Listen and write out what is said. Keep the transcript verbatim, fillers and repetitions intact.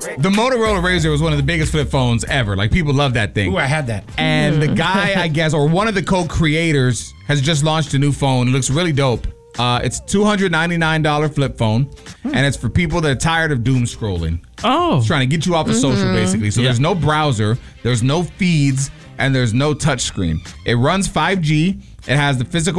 The Motorola Razr was one of the biggest flip phones ever. Like, people love that thing. Ooh, I had that. And the guy, I guess, or one of the co-creators has just launched a new phone. It looks really dope. Uh, it's two hundred ninety-nine dollars flip phone, and it's for people that are tired of doom scrolling. Oh. It's trying to get you off of Mm-hmm. social, basically. So Yeah. there's no browser, there's no feeds, and there's no touch screen. It runs five G. It has the physical